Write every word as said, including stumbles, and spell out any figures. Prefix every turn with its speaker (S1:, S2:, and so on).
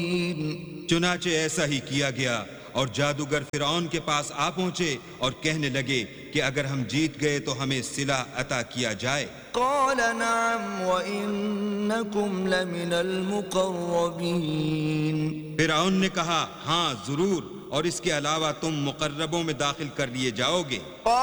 S1: चुनाचे ऐसा ही किया गया और जादूगर फिरौन के पास आ पहुंचे और कहने लगे कि अगर हम जीत गए तो हमें सिला अता किया जाए।
S2: क़ाल नअम व इन्नकुम लमिनल मुक़र्रबीन।
S1: फिरौन ने कहा, हाँ जरूर, और इसके अलावा तुम मुक़र्रबों में दाखिल कर लिए जाओगे।